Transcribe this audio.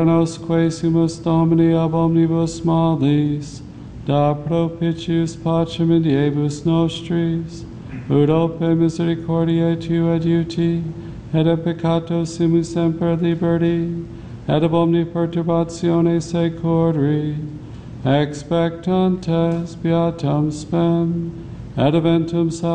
Nosque sumus Domini ab omnibus malis, da propitius pacem in diebus nostris, ut ope misericordiae tu adiuti, et a peccato simus semper liberti, et ab omni perturbatione securi, expectantes beatam spem, et eventum